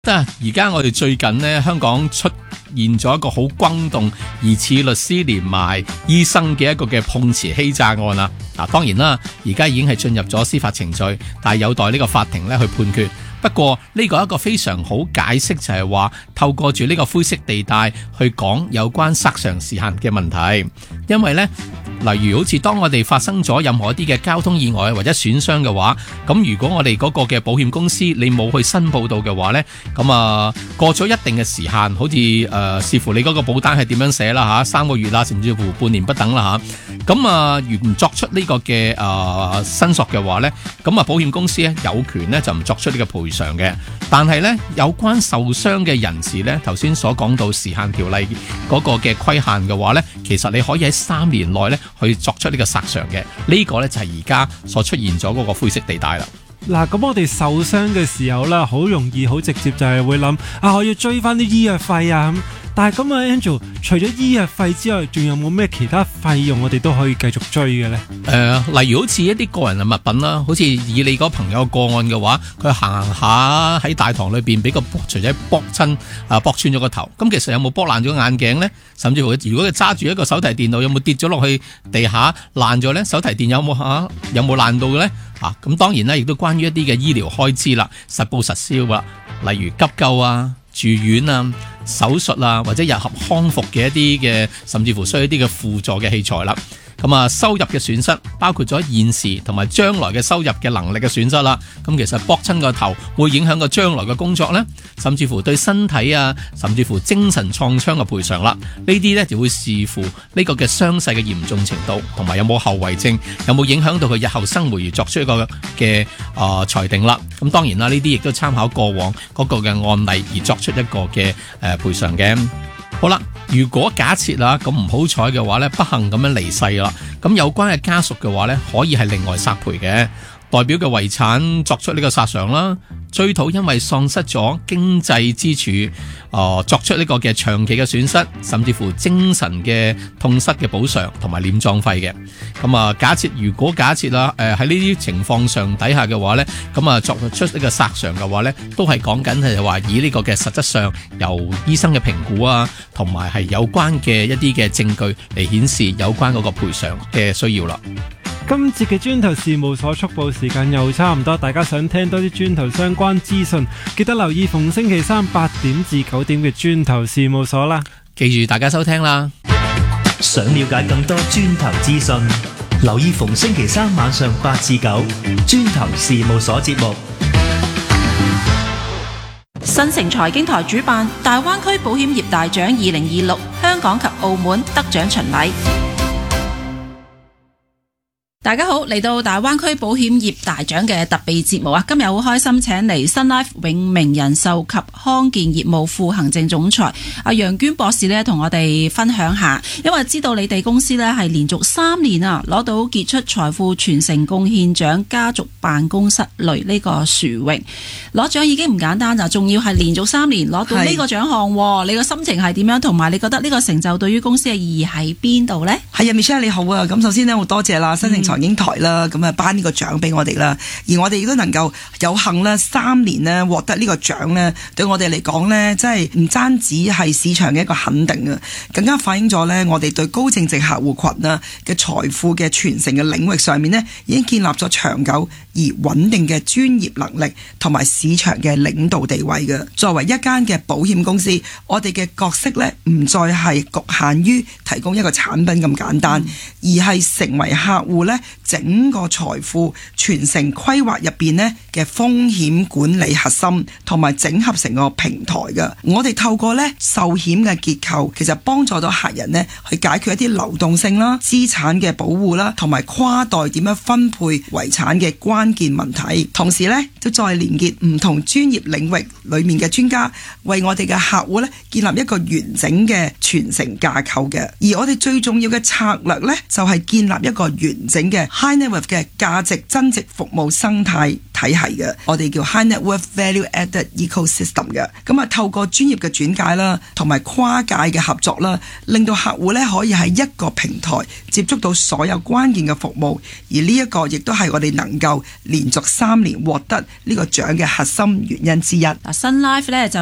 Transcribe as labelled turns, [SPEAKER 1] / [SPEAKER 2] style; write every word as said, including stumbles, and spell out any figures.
[SPEAKER 1] 而家我哋最近呢，香港出現咗一個好轟動疑似律師連埋醫生嘅一個嘅碰瓷欺詐案啦。嗱，當然啦，而家已經係進入咗司法程序，但係有待呢個法庭咧去判決。不過呢個一個非常好解釋就係話，透過住呢個灰色地帶去講有關索償時限嘅問題，因為呢，例如好似當我哋發生咗任何一啲嘅交通意外或者損傷嘅話，咁如果我哋嗰個嘅保險公司你冇去申報到嘅話呢，咁啊過咗一定嘅時限，好似誒、呃、視乎你嗰個保單係點樣寫啦吓，三個月啦，甚至乎半年不等啦吓，咁啊如唔作出呢個嘅誒申索嘅話呢，咁啊保險公司呢有權呢就唔作出呢個賠償嘅。但係呢，有關受傷嘅人士呢，頭先所講到時限條例嗰個嘅規限嘅話呢，其實你可以喺三年內呢去作出呢個索償嘅。呢個呢就係而家所出現咗嗰個灰色地帶啦。
[SPEAKER 2] 嗱，咁我哋受傷嘅時候呢，好容易好直接就係會諗啊，我要追翻啲醫藥費啊咁。但係咁啊 Angel， 除咗醫藥費之外，仲有冇咩其他費用我哋都可以繼續追嘅呢？誒、
[SPEAKER 1] 呃，例如好似一啲個人嘅物品啦，好似以你嗰朋友個案嘅話，佢行下喺大堂裏邊俾個錘仔搏親啊，搏穿咗個頭。咁其實有冇搏爛咗眼鏡呢？甚至乎如果佢揸住一個手提電腦，有冇跌咗落去地下爛咗呢？手提電有冇吓、啊、有冇爛到嘅呢？啊，咁當然啦，亦都關於一啲嘅醫療開支啦，實報實銷啦，例如急救啊、住院啊、手術啊，或者日後康復嘅一啲嘅，甚至乎需要一啲嘅輔助嘅器材啦。咁啊，收入嘅損失包括咗現時同埋將來嘅收入嘅能力嘅損失啦。咁其實搏親個頭會影響個將來嘅工作呢，甚至乎對身體啊，甚至乎精神創傷嘅賠償啦。呢啲呢就會視乎呢個嘅傷勢嘅嚴重程度，同埋有冇後遺症，有冇影響到佢日後生活而作出一個嘅啊、呃、裁定啦。咁當然啦，呢啲亦都參考過往嗰個嘅案例而作出一個嘅誒賠償嘅。好啦，如果假設啦，咁唔好彩嘅話呢，不幸咁樣離世啦，咁有關嘅家屬嘅話呢，可以係另外索賠嘅，代表嘅遺產作出呢個索償啦，追討因為喪失咗經濟支柱，呃，作出呢個嘅長期嘅損失，甚至乎精神嘅痛失嘅補償同埋殮葬費嘅。咁啊，假設如果假設啦，誒喺呢啲情況上底下嘅話呢，咁啊作出呢個索償嘅話呢，都係講緊係話以呢個嘅實質上由醫生嘅評估啊，同埋係有關嘅一啲嘅證據嚟顯示有關嗰個賠償嘅需要啦。
[SPEAKER 2] 今節嘅磚頭事務所速報時間又差唔多，大家想聽多啲磚頭相關資訊，記得留意逢星期三八點至九點嘅磚頭事務所啦。
[SPEAKER 1] 記住大家收聽啦。
[SPEAKER 3] 想了解更多磚頭資訊，留意逢星期三晚上八至九磚頭事務所節目。
[SPEAKER 4] 新城財經台主辦大灣區保險業大獎二零二六香港及澳門得獎巡禮。大家好，嚟到大灣區保險業大獎嘅特備節目啊！今日好開心請嚟 Sun Life 永明人壽及康健業務副行政總裁阿楊娟博士呢，同我哋分享下。因為知道你哋公司呢係連續三年啊攞到傑出財富傳承貢獻獎家族辦公室類呢個殊榮，攞獎已經唔簡單，就仲要係連續三年攞到呢個獎項，你個心情係點樣？同埋你覺得呢個成就對於公司嘅意義喺邊度呢？
[SPEAKER 5] 係啊 ，Michelle 你好啊！咁首先呢，好多謝啦，新城財經台啦，咁啊頒呢個獎俾我哋啦，而我哋亦都能夠有幸咧三年咧獲得呢個獎咧，對我哋嚟講咧，真係唔單止係市場嘅一個肯定啊，更加反映咗咧我哋對高淨值客戶群啊嘅財富嘅傳承嘅領域上面咧，已經建立咗長久而穩定嘅專業能力同埋市場嘅領導地位嘅。作為一間嘅保險公司，我哋嘅角色咧唔再係局限於提供一個產品咁簡單，嗯、而係成為客戶咧整個財富傳承規劃入邊咧嘅風險管理核心，同埋整合成個平台嘅。我哋透過咧壽險嘅結構，其實幫助到客人咧去解決一啲流動性啦、資產嘅保護啦，同埋跨代點樣分配遺產嘅關鍵問題。同時咧都再連結唔同專業領域裏面嘅專家，為我哋嘅客戶咧建立一個完整嘅傳承架構嘅。而我哋最重要嘅策略咧，就係建立一個完整嘅 High Net Worth 嘅價值增值服務生態體系嘅，我哋叫 High Net Worth Value Added Ecosystem 嘅。咁啊，透過專業嘅轉介啦，同埋跨界嘅合作啦，令到客戶咧可以喺一個平台接觸到所有關鍵嘅服務，而呢一個亦都係我哋能夠連續三年獲得呢個獎嘅核心原因之一。
[SPEAKER 4] 嗱，Sun Life咧就